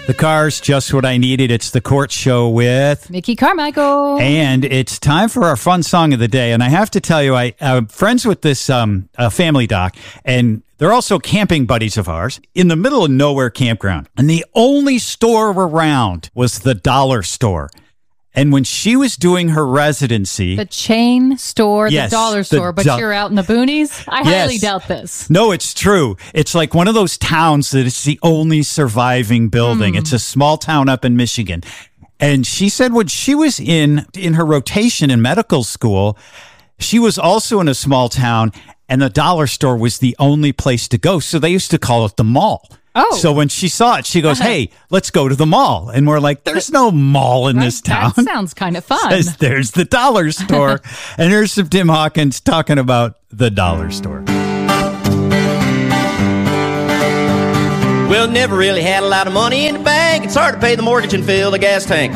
The Car's just what I needed. It's the Court Show with Mickey Carmichael. And it's time for our fun song of the day. And I have to tell you, I'm friends with this family doc, and they're also camping buddies of ours in the middle of nowhere campground. And the only store around was the dollar store. And when she was doing her residency... The chain store, yes, the dollar store, but you're out in the boonies? I highly doubt this. No, it's true. It's like one of those towns that it's the only surviving building. It's a small town up in Michigan. And she said when she was in her rotation in medical school, she was also in a small town, and the dollar store was the only place to go. So they used to call it the mall. Oh. So when she saw it, she goes, hey, let's go to the mall. And we're like, there's no mall in this town. That sounds kind of fun. Says, there's the dollar store. And here's some Tim Hawkins talking about the dollar store. Well, never really had a lot of money in the bank. It's hard to pay the mortgage and fill the gas tank.